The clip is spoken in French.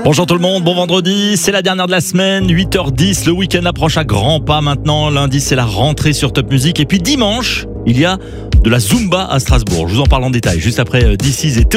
Bonjour tout le monde, bon vendredi, c'est la dernière de la semaine, 8h10, le week-end approche à grands pas maintenant. Lundi, c'est la rentrée sur Top Music. Et puis dimanche, il y a de la Zumba à Strasbourg. Je vous en parle en détail juste après This Is et